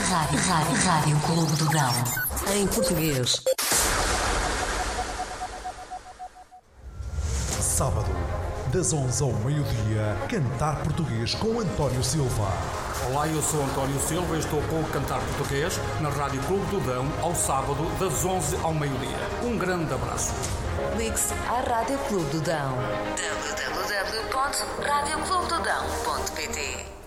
Rádio Clube do Dão. Em português. Sábado, das 11 ao meio-dia, Cantar Português com António Silva. Olá, eu sou António Silva e estou com o Cantar Português na Rádio Clube do Dão, ao sábado, das 11 ao meio-dia. Um grande abraço. Ligue-se à Rádio Clube do Dão. www.radioclubedodão.pt